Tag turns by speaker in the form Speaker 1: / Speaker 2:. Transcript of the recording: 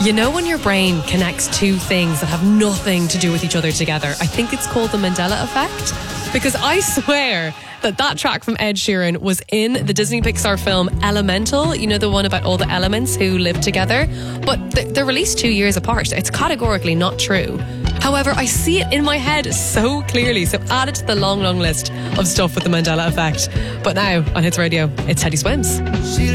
Speaker 1: You know when your brain connects two things that have nothing to do with each other together? I think it's called the Mandela effect. Because I swear that track from Ed Sheeran was in the Disney Pixar film Elemental. You know, the one about all the elements who live together. But they're released 2 years apart. It's categorically not true. However, I see it in my head so clearly. So add it to the long, long list of stuff with the Mandela effect. But now on Hits Radio, it's Teddy Swims.